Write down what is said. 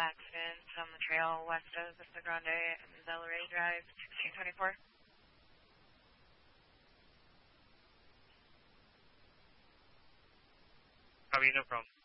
accident on the trail west of Vista Grande and Delray Drive, 1624. Copy, no problem.